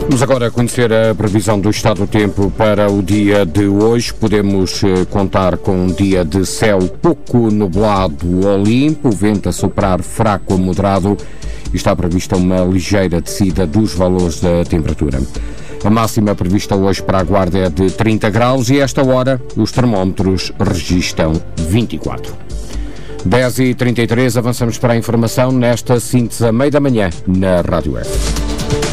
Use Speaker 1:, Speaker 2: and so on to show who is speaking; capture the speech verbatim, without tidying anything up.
Speaker 1: Vamos agora conhecer a previsão do estado do tempo para o dia de hoje. Podemos contar com um dia de céu pouco nublado ou limpo, vento a soprar fraco a moderado e está prevista uma ligeira descida dos valores da temperatura. A máxima prevista hoje para a Guarda é de trinta graus e a esta hora os termómetros registram vinte e quatro. dez e trinta e três, avançamos para a informação nesta síntese a meio da manhã na Rádio F.